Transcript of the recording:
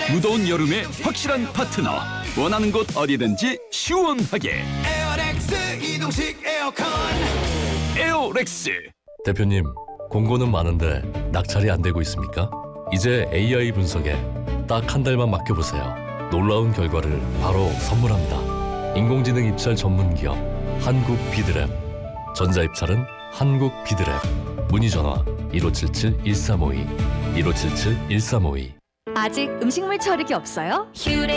무더운 여름에 확실한 파트너. 원하는 곳 어디든지 시원하게. 에어렉스 이동식 에어컨. 에어렉스. 대표님, 공고는 많은데 낙찰이 안 되고 있습니까? 이제 AI 분석에 딱 한 달만 맡겨보세요. 놀라운 결과를 바로 선물합니다. 인공지능 입찰 전문 기업 한국 비드랩. 전자입찰은 한국 비드랩. 문의 전화 1577-1352 1577-1352. 아직 음식물 처리기 없어요?